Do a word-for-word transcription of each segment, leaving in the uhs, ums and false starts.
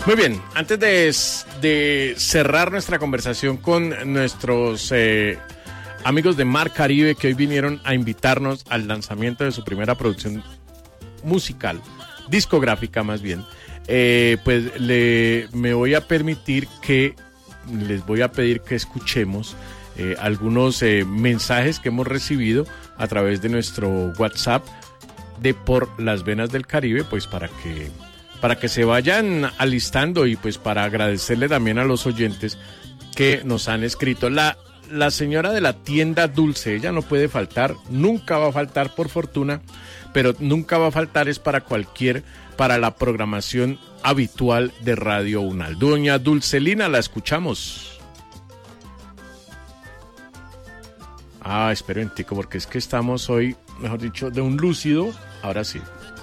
Muy bien, antes de, de cerrar nuestra conversación con nuestros eh, amigos de Mar Caribe que hoy vinieron a invitarnos al lanzamiento de su primera producción musical, discográfica más bien, eh, pues le, me voy a permitir que, les voy a pedir que escuchemos eh, algunos eh, mensajes que hemos recibido a través de nuestro WhatsApp de Por las Venas del Caribe, pues para que... para que se vayan alistando y pues para agradecerle también a los oyentes que nos han escrito. La, la señora de la tienda Dulce, ella no puede faltar, nunca va a faltar por fortuna, pero nunca va a faltar es para cualquier, para la programación habitual de Radio Unal. Doña Dulcelina, la escuchamos. Ah, espero en tico, porque es que estamos hoy, mejor dicho, de un lúcido, ahora sí.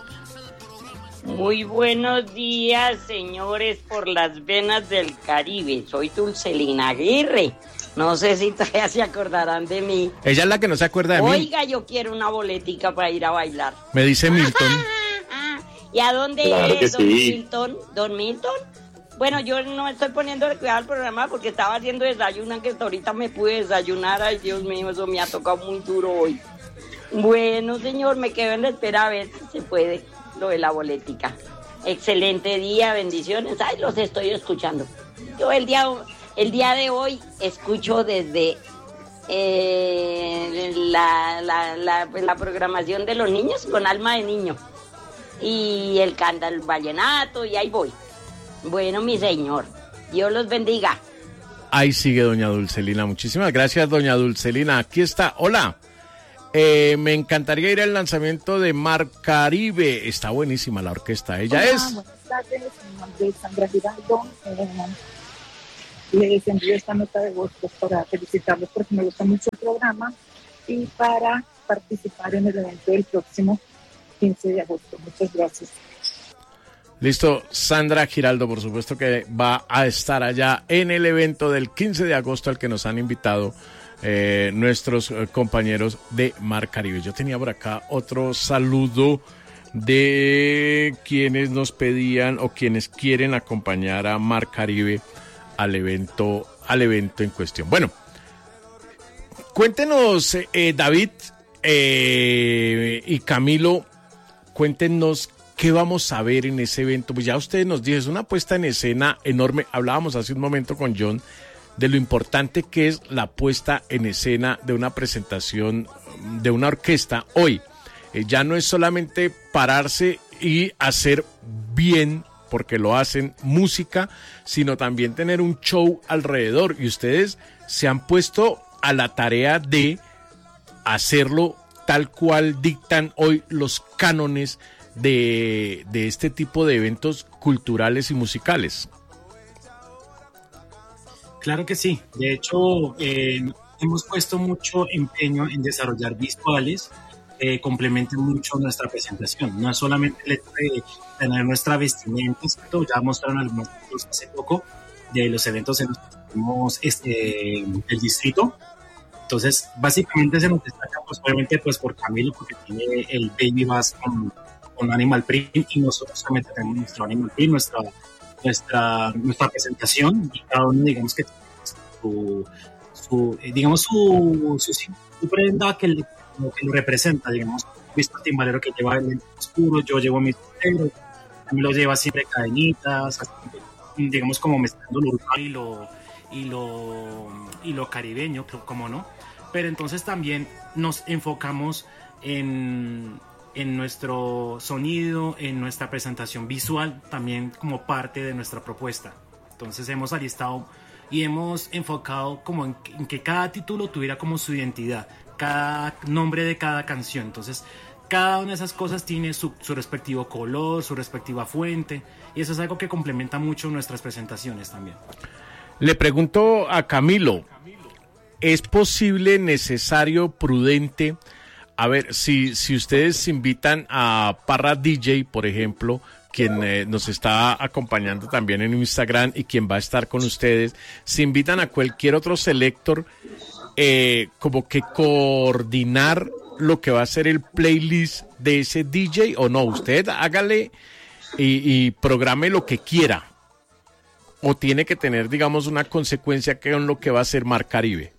Muy buenos días, señores, por las venas del Caribe. Soy Dulcelina Aguirre. No sé si todavía se acordarán de mí. Ella es la que no se acuerda de Oiga, mí. Oiga, yo quiero una boletica para ir a bailar. Me dice Milton. ¿Y a dónde claro es, que don sí. Milton? ¿Don Milton? Bueno, yo no estoy poniendo cuidado al programa porque estaba haciendo desayuno, que hasta ahorita me pude desayunar. Ay, Dios mío, eso me ha tocado muy duro hoy. Bueno, señor, me quedo en la espera a ver si se puede. Lo de la boletica. Excelente día, bendiciones. Ay, los estoy escuchando. Yo el día, el día de hoy escucho desde eh, la, la, la, la programación de los niños con alma de niño. Y el canta el vallenato y ahí voy. Bueno, mi señor, Dios los bendiga. Ahí sigue doña Dulcelina. Muchísimas gracias, doña Dulcelina. Aquí está. Hola. Eh, me encantaría ir al lanzamiento de Mar Caribe. Está buenísima la orquesta. Ella Hola, es. Buenas tardes, mi nombre es Sandra Giraldo. Eh, les envío esta nota de voz pues, para felicitarlos porque me gusta mucho el programa y para participar en el evento del próximo quince de agosto. Muchas gracias. Listo, Sandra Giraldo, por supuesto que va a estar allá en el evento del quince de agosto al que nos han invitado Eh, nuestros eh, compañeros de Mar Caribe. Yo tenía por acá otro saludo de quienes nos pedían o quienes quieren acompañar a Mar Caribe al evento, al evento en cuestión. Bueno, cuéntenos, eh, David eh, y Camilo, cuéntenos qué vamos a ver en ese evento. Pues ya ustedes nos dijeron, es una puesta en escena enorme. Hablábamos hace un momento con John de lo importante que es la puesta en escena de una presentación de una orquesta hoy. Eh, ya no es solamente pararse y hacer bien, porque lo hacen, música, sino también tener un show alrededor. Y ustedes se han puesto a la tarea de hacerlo tal cual dictan hoy los cánones de, de este tipo de eventos culturales y musicales. Claro que sí. De hecho, eh, hemos puesto mucho empeño en desarrollar visuales que eh, complementen mucho nuestra presentación. No es solamente el hecho de tener nuestra vestimenta, ¿cierto? Ya mostraron algunos fotos hace poco de los eventos en los que tenemos este, el distrito. Entonces, básicamente se nos destaca, pues, obviamente, pues, por Camilo, porque tiene el Baby Bass con, con Animal Print, y nosotros también tenemos nuestro Animal Print, nuestra nuestra nuestra presentación, y cada uno digamos que su, su digamos su, su, su prenda que, le, que lo representa, digamos, visto el timbalero que lleva el oscuro, yo llevo mi sombrero, también lo lleva siempre cadenitas, digamos como mezclando lo urbano y lo y lo y lo caribeño, como no, pero entonces también nos enfocamos en en nuestro sonido, en nuestra presentación visual, también como parte de nuestra propuesta. Entonces hemos alistado y hemos enfocado como en, en que cada título tuviera como su identidad, cada nombre de cada canción. Entonces cada una de esas cosas tiene su, su respectivo color, su respectiva fuente, y eso es algo que complementa mucho nuestras presentaciones también. Le pregunto a Camilo, ¿es posible, necesario, prudente? A ver, si, si ustedes invitan a Parra D J, por ejemplo, quien eh, nos está acompañando también en Instagram y quien va a estar con ustedes, si invitan a cualquier otro selector, eh, como que coordinar lo que va a ser el playlist de ese D J, o no, usted hágale y, y programe lo que quiera. o tiene que tener, digamos, una consecuencia que con lo que va a ser Mar Caribe?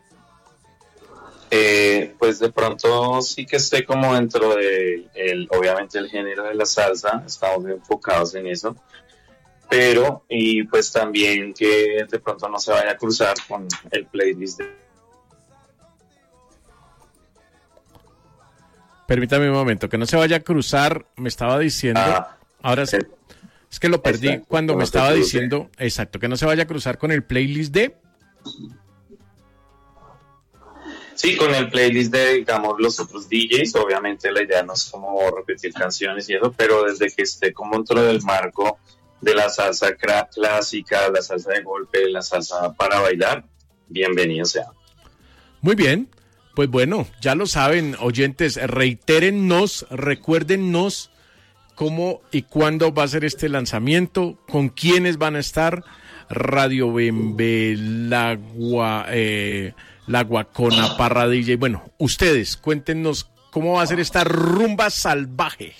Eh, pues de pronto sí que esté como dentro de, el, obviamente, el género de la salsa, estamos enfocados en eso, pero y pues también que de pronto no se vaya a cruzar con el playlist de... Permítame un momento, que no se vaya a cruzar, me estaba diciendo, Ah, ahora sí, es que lo perdí está, cuando no me se estaba cruce. diciendo, exacto, que no se vaya a cruzar con el playlist de... Sí, con el playlist de, digamos, los otros D Js, obviamente la idea no es como repetir canciones y eso, pero desde que esté como dentro del marco de la salsa cra- clásica, la salsa de golpe, la salsa para bailar, bienvenido sea. Muy bien, pues bueno, ya lo saben, oyentes, reitérennos, recuérdennos cómo y cuándo va a ser este lanzamiento, con quiénes van a estar, Radio Bembe, La, Gua, eh, La Guacona, Parra D J, bueno, ustedes, cuéntenos cómo va a ser esta rumba salvaje.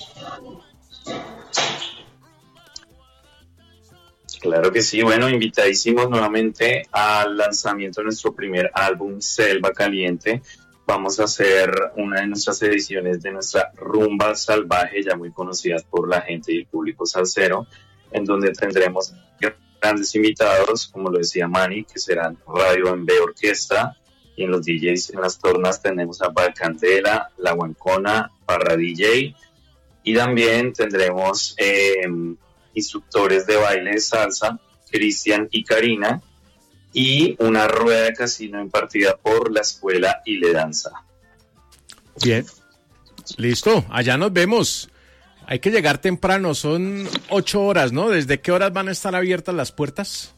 Claro que sí, bueno, invitadísimos nuevamente al lanzamiento de nuestro primer álbum, Selva Caliente. Vamos a hacer una de nuestras ediciones de nuestra rumba salvaje, ya muy conocidas por la gente y el público salsero, en donde tendremos grandes invitados, como lo decía Manny, que serán Radio Bembe Orquesta, y en los D Js, en las tornas, tenemos a Valcandela, La Guancona, Parra D J, y también tendremos eh, instructores de baile de salsa, Cristian y Karina, y una rueda de casino impartida por la escuela y le danza. Bien, listo, allá nos vemos. Hay que llegar temprano, son ocho horas, ¿no? ¿Desde qué horas van a estar abiertas las puertas?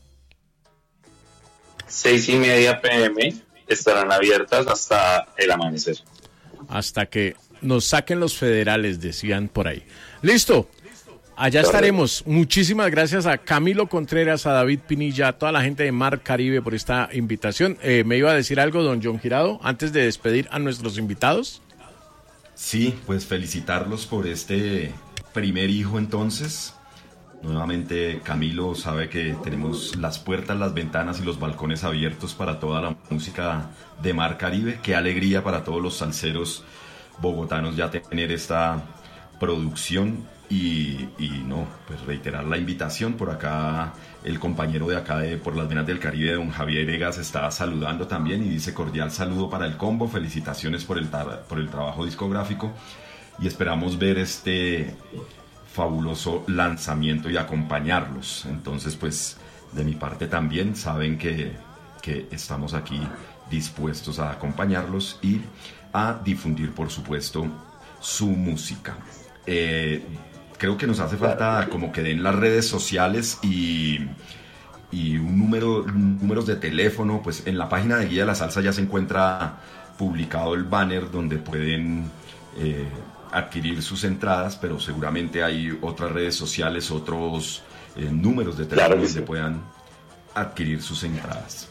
Seis y media pm estarán abiertas hasta el amanecer. Hasta que nos saquen los federales, decían por ahí. Listo, allá Correcto. estaremos. Muchísimas gracias a Camilo Contreras, a David Pinilla, a toda la gente de Mar Caribe por esta invitación. Eh, ¿Me iba a decir algo, don John Girado, antes de despedir a nuestros invitados? Sí, pues felicitarlos por este primer hijo entonces. Nuevamente Camilo sabe que tenemos las puertas, las ventanas y los balcones abiertos para toda la música de Mar Caribe. Qué alegría para todos los salseros bogotanos ya tener esta producción y, y no, pues reiterar la invitación. Por acá el compañero de acá de Por las Venas del Caribe, don Javier Egas, está saludando también y dice cordial saludo para el combo, felicitaciones por el, por el trabajo discográfico y esperamos ver este fabuloso lanzamiento y acompañarlos. Entonces pues de mi parte también saben que, que estamos aquí dispuestos a acompañarlos y a difundir por supuesto su música. Eh, creo que nos hace falta como que den las redes sociales y, y un número, números de teléfono. Pues en la página de Guía de la Salsa ya se encuentra publicado el banner donde pueden eh, adquirir sus entradas, pero seguramente hay otras redes sociales, otros eh, números de teléfono Claro que donde sí. puedan adquirir sus entradas.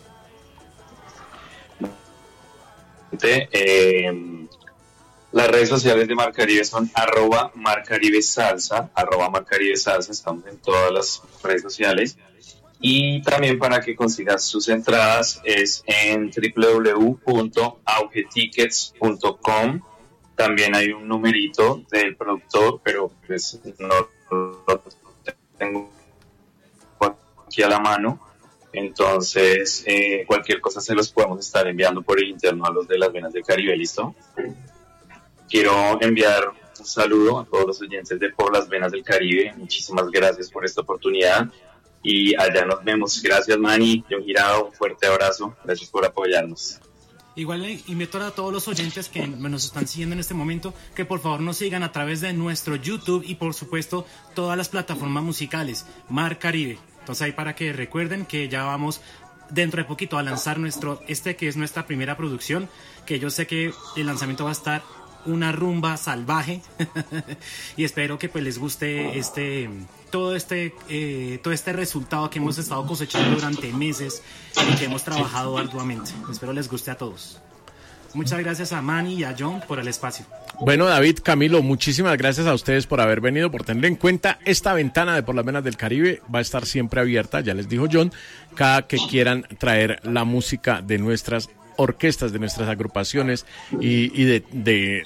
Eh, las redes sociales de Mar Caribe son arroba Mar Caribe Salsa, arroba Mar Caribe Salsa, estamos en todas las redes sociales. Y también para que consigas sus entradas es en doble u doble u doble u punto auge tickets punto com. También hay un numerito del productor, pero pues no lo tengo aquí a la mano. Entonces, eh, cualquier cosa se los podemos estar enviando por el interno a los de las Venas del Caribe, ¿listo? Quiero enviar un saludo a todos los oyentes de Por las Venas del Caribe. Muchísimas gracias por esta oportunidad. Y allá nos vemos. Gracias, Manny. John Girado, un fuerte abrazo. Gracias por apoyarnos. Igual le invito a todos los oyentes que nos están siguiendo en este momento que por favor nos sigan a través de nuestro YouTube y por supuesto todas las plataformas musicales Mar Caribe. Entonces ahí para que recuerden que ya vamos dentro de poquito a lanzar nuestro este que es nuestra primera producción, que yo sé que el lanzamiento va a estar una rumba salvaje y espero que pues les guste este todo este eh, todo este resultado que hemos estado cosechando durante meses y que hemos trabajado arduamente. Espero les guste a todos. Muchas gracias a Manny y a John por el espacio. Bueno, David, Camilo, muchísimas gracias a ustedes por haber venido, por tener en cuenta esta ventana de Por las Venas del Caribe. Va a estar siempre abierta, ya les dijo John, cada que quieran traer la música de nuestras orquestas, de nuestras agrupaciones y, y de, de,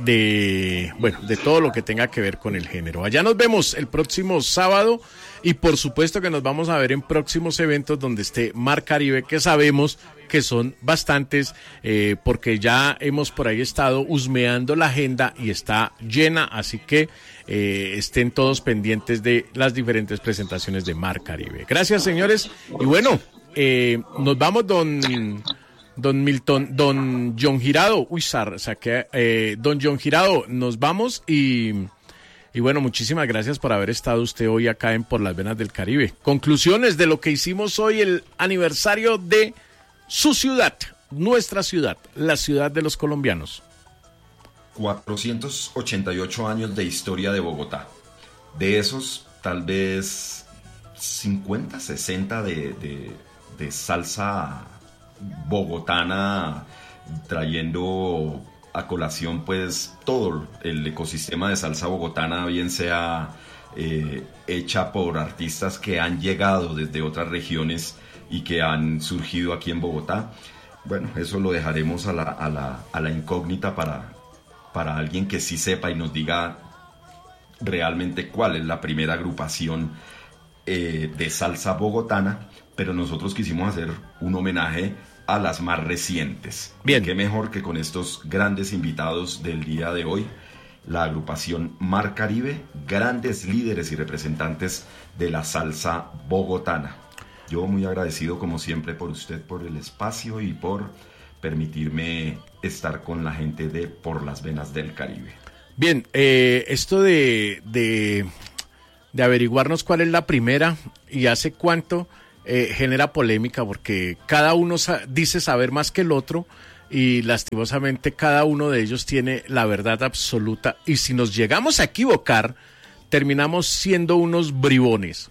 de, bueno, de todo lo que tenga que ver con el género. Allá nos vemos el próximo sábado y por supuesto que nos vamos a ver en próximos eventos donde esté Mar Caribe, que sabemos que son bastantes, eh, porque ya hemos por ahí estado husmeando la agenda y está llena, así que eh, estén todos pendientes de las diferentes presentaciones de Mar Caribe. Gracias, señores, y bueno, eh, nos vamos, don... Don Milton, don John Girado, uy, sar, saqué, eh, don John Girado, nos vamos y, y bueno, muchísimas gracias por haber estado usted hoy acá en Por las Venas del Caribe. Conclusiones de lo que hicimos hoy, el aniversario de su ciudad, nuestra ciudad, la ciudad de los colombianos. cuatrocientos ochenta y ocho años de historia de Bogotá. De esos, tal vez cincuenta, sesenta de, de, de salsa bogotana, trayendo a colación pues todo el ecosistema de salsa bogotana, bien sea eh, hecha por artistas que han llegado desde otras regiones y que han surgido aquí en Bogotá. Bueno, eso lo dejaremos a la, a la, a la incógnita para, para alguien que sí sepa y nos diga realmente cuál es la primera agrupación eh, de salsa bogotana, pero nosotros quisimos hacer un homenaje a las más recientes. Bien. Qué mejor que con estos grandes invitados del día de hoy, la agrupación Mar Caribe, grandes líderes y representantes de la salsa bogotana. Yo muy agradecido como siempre por usted, por el espacio y por permitirme estar con la gente de Por las Venas del Caribe. Bien, eh, esto de, de, de averiguarnos cuál es la primera y hace cuánto... Eh, genera polémica porque cada uno sa- dice saber más que el otro y lastimosamente cada uno de ellos tiene la verdad absoluta y si nos llegamos a equivocar terminamos siendo unos bribones,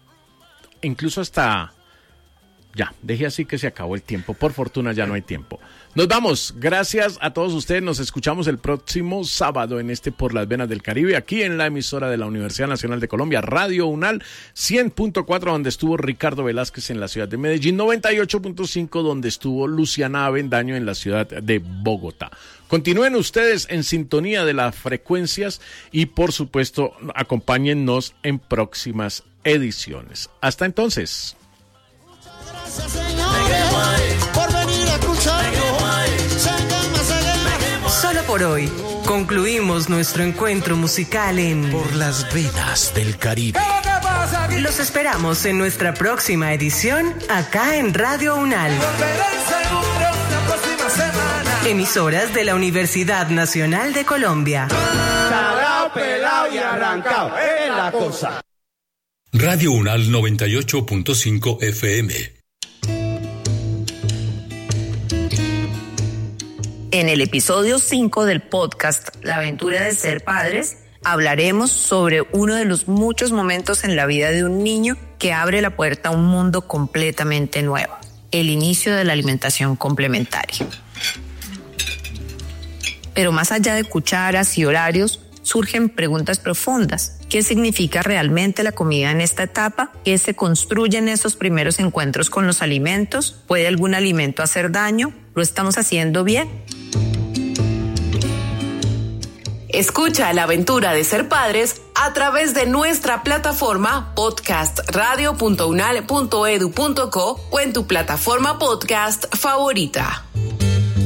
incluso hasta ya, deje así que se acabó el tiempo, por fortuna ya no hay tiempo. Nos vamos, gracias a todos ustedes, nos escuchamos el próximo sábado en este Por las Venas del Caribe, aquí en la emisora de la Universidad Nacional de Colombia, Radio UNAL, cien punto cuatro, donde estuvo Ricardo Velázquez en la ciudad de Medellín, noventa y ocho punto cinco, donde estuvo Luciana Avendaño en la ciudad de Bogotá. Continúen ustedes en sintonía de las frecuencias y, por supuesto, acompáñennos en próximas ediciones. Hasta entonces. Gracias, señores, por venir a escucharnos. Solo por hoy concluimos nuestro encuentro musical en Por las Venas del Caribe. Los esperamos en nuestra próxima edición acá en Radio UNAL. Emisoras de la Universidad Nacional de Colombia. Salao, pelao y arrancao, es la cosa. Radio UNAL noventa y ocho punto cinco F M. En el episodio cinco del podcast La aventura de ser padres, hablaremos sobre uno de los muchos momentos en la vida de un niño que abre la puerta a un mundo completamente nuevo, el inicio de la alimentación complementaria. Pero más allá de cucharas y horarios, surgen preguntas profundas. ¿Qué significa realmente la comida en esta etapa? ¿Qué se construye en esos primeros encuentros con los alimentos? ¿Puede algún alimento hacer daño? ¿Lo estamos haciendo bien? Escucha la aventura de ser padres a través de nuestra plataforma podcast radio punto unal punto edu punto co o en tu plataforma podcast favorita.